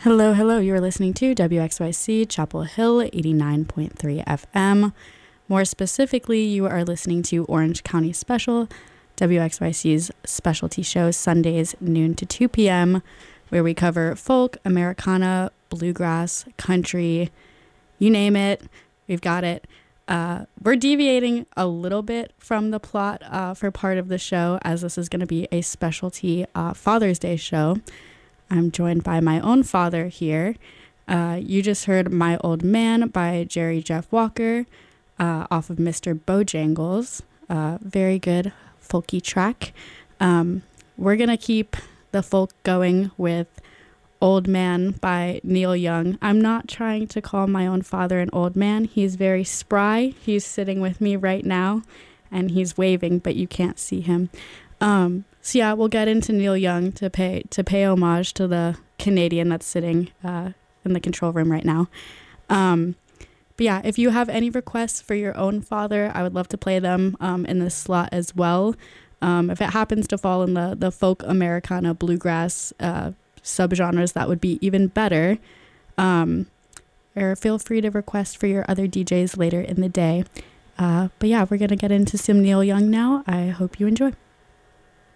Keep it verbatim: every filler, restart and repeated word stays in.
Hello, hello. You are listening to W X Y C Chapel Hill eighty-nine point three F M. More specifically, you are listening to Orange County Special, W X Y C's specialty show, Sundays, noon to two p.m., where we cover folk, Americana, bluegrass, country, you name it, we've got it. Uh, we're deviating a little bit from the plot uh, for part of the show, as this is going to be a specialty uh, Father's Day show. I'm joined by my own father here. Uh, you just heard My Old Man by Jerry Jeff Walker uh, off of Mister Bojangles. Uh, very good folky track. Um, we're going to keep the folk going with Old Man by Neil Young. I'm not trying to call my own father an old man. He's very spry. He's sitting with me right now, and he's waving, but you can't see him. Um, so yeah, we'll get into Neil Young to pay to pay homage to the Canadian that's sitting uh, in the control room right now. Um, but yeah, if you have any requests for your own father, I would love to play them um, in this slot as well. Um, if it happens to fall in the, the folk Americana bluegrass uh, subgenres, that would be even better. Um, or feel free to request for your other D Js later in the day. Uh, but yeah, we're going to get into some Neil Young now. I hope you enjoy.